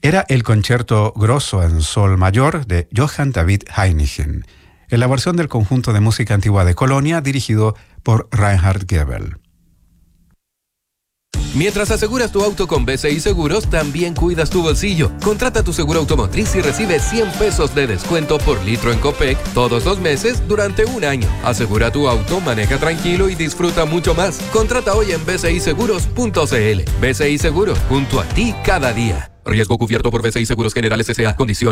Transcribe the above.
Era el concierto grosso en sol mayor de Johann David Heinichen, en la versión del conjunto de música antigua de Colonia dirigido por Reinhard Goebel. Mientras aseguras tu auto con BCI Seguros, también cuidas tu bolsillo. Contrata tu seguro automotriz y recibe 100 pesos de descuento por litro en Copec todos los meses durante un año. Asegura tu auto, maneja tranquilo y disfruta mucho más. Contrata hoy en bciseguros.cl. BCI Seguros, junto a ti cada día. Riesgo cubierto por BCI Seguros Generales S.A. Condiciones